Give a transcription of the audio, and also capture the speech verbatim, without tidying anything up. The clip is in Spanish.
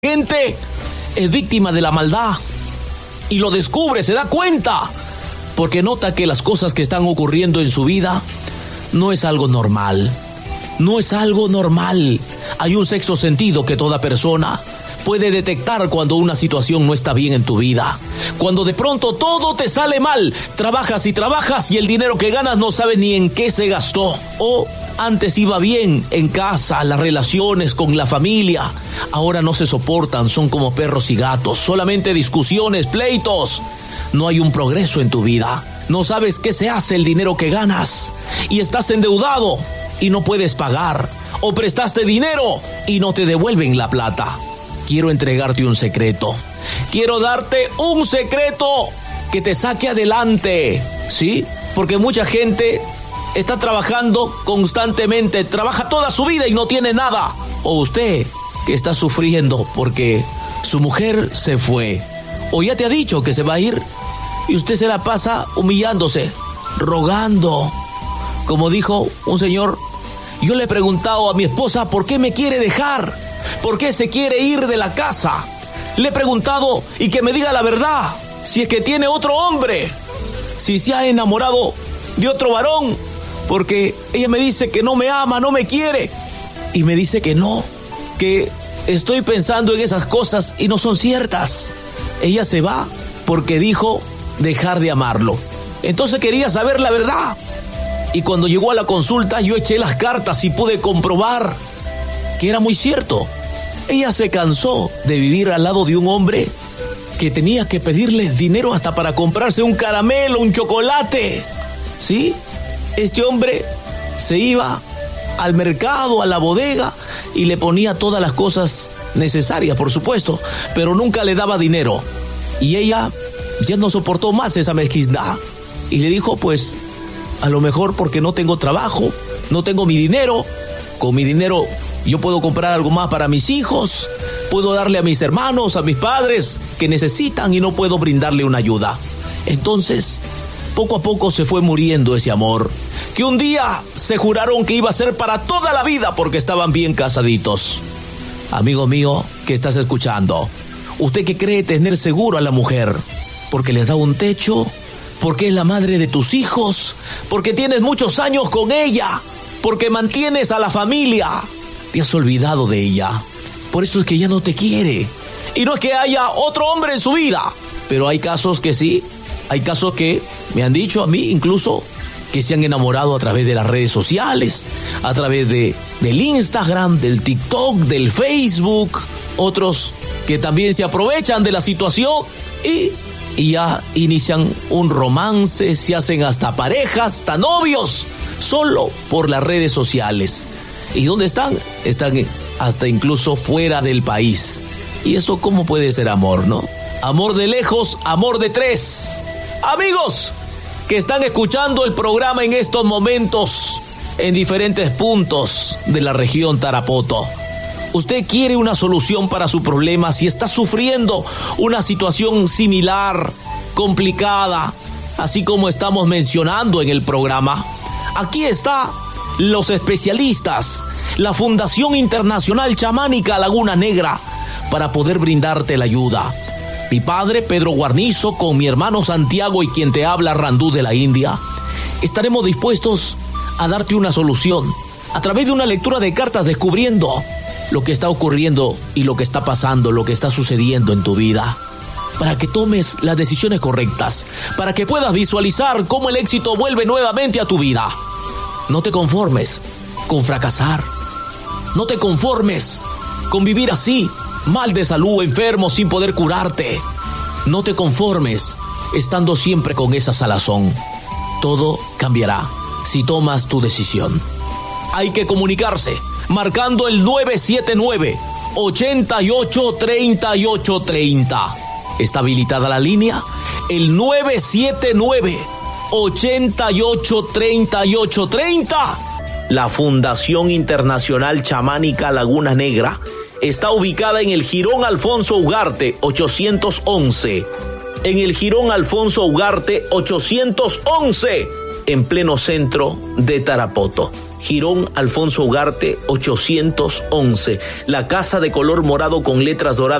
Gente es víctima de la maldad y lo descubre, se da cuenta, porque nota que las cosas que están ocurriendo en su vida no es algo normal, no es algo normal. Hay un sexto sentido que toda persona puede detectar cuando una situación no está bien en tu vida. Cuando de pronto todo te sale mal, trabajas y trabajas y el dinero que ganas no sabes ni en qué se gastó. O antes iba bien en casa, las relaciones con la familia, ahora no se soportan, son como perros y gatos, solamente discusiones, pleitos. No hay un progreso en tu vida, no sabes qué se hace el dinero que ganas y estás endeudado y no puedes pagar, o prestaste dinero y no te devuelven la plata. Quiero entregarte un secreto, quiero darte un secreto que te saque adelante, ¿sí? Porque mucha gente está trabajando constantemente, trabaja toda su vida y no tiene nada. O usted que está sufriendo porque su mujer se fue, o ya te ha dicho que se va a ir y usted se la pasa humillándose, rogando. Como dijo un señor, yo le he preguntado a mi esposa por qué me quiere dejar, por qué se quiere ir de la casa. Le he preguntado y que me diga la verdad, si es que tiene otro hombre, si se ha enamorado de otro varón, porque ella me dice que no me ama, no me quiere, y me dice que no, que estoy pensando en esas cosas y no son ciertas. Ella se va porque dijo dejar de amarlo. Entonces quería saber la verdad, y cuando llegó a la consulta yo eché las cartas y pude comprobar que era muy cierto. Ella se cansó de vivir al lado de un hombre que tenía que pedirle dinero hasta para comprarse un caramelo, un chocolate, ¿sí? Este hombre se iba al mercado, a la bodega, y le ponía todas las cosas necesarias, por supuesto, pero nunca le daba dinero. Y ella ya no soportó más esa mezquindad y le dijo, pues, a lo mejor porque no tengo trabajo, no tengo mi dinero, con mi dinero yo puedo comprar algo más para mis hijos, puedo darle a mis hermanos, a mis padres que necesitan y no puedo brindarle una ayuda. Entonces, poco a poco se fue muriendo ese amor, que un día se juraron que iba a ser para toda la vida porque estaban bien casaditos. Amigo mío que estás escuchando, usted que cree tener seguro a la mujer, porque le da un techo, porque es la madre de tus hijos, porque tienes muchos años con ella, porque mantienes a la familia, te has olvidado de ella. Por eso es que ya no te quiere. Y no es que haya otro hombre en su vida, pero hay casos que sí, hay casos que me han dicho a mí incluso que se han enamorado a través de las redes sociales, a través de, del Instagram, del TikTok, del Facebook, otros que también se aprovechan de la situación y, y ya inician un romance, se hacen hasta parejas, hasta novios, solo por las redes sociales. ¿Y dónde están? Están hasta incluso fuera del país. ¿Y eso cómo puede ser amor, no? Amor de lejos, amor de tres. Amigos que están escuchando el programa en estos momentos en diferentes puntos de la región Tarapoto, usted quiere una solución para su problema. Si está sufriendo una situación similar, complicada, así como estamos mencionando en el programa, aquí está los especialistas, la Fundación Internacional Chamánica Laguna Negra, para poder brindarte la ayuda. Mi padre, Pedro Guarnizo, con mi hermano Santiago y quien te habla, Randú de la India, estaremos dispuestos a darte una solución a través de una lectura de cartas, descubriendo lo que está ocurriendo y lo que está pasando, lo que está sucediendo en tu vida, para que tomes las decisiones correctas, para que puedas visualizar cómo el éxito vuelve nuevamente a tu vida. No te conformes con fracasar, no te conformes con vivir así, mal de salud, enfermo, sin poder curarte. No te conformes estando siempre con esa salazón. Todo cambiará si tomas tu decisión. Hay que comunicarse marcando el nueve siete nueve, ocho ocho, tres ocho tres cero. Está habilitada la línea, el nueve siete nueve, ocho ocho, tres ocho tres cero. La Fundación Internacional Chamánica Laguna Negra está ubicada en el Jirón Alfonso Ugarte ochocientos once. En el Jirón Alfonso Ugarte ochocientos once, en pleno centro de Tarapoto. Girón Alfonso Ugarte ochocientos once. La casa de color morado con letras doradas